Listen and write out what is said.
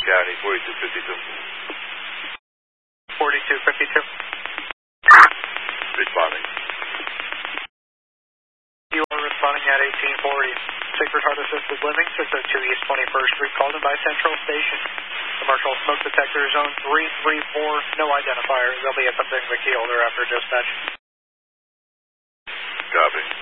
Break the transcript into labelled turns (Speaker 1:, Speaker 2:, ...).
Speaker 1: County, 4252.
Speaker 2: 4252.
Speaker 1: Responding.
Speaker 2: You are responding at 1840. Sacred Heart Assisted Living, 602 East 21st Street, called in by Central Station. Commercial smoke detector zone 334, no identifier. They'll be attempting the key holder after dispatch.
Speaker 1: Copy.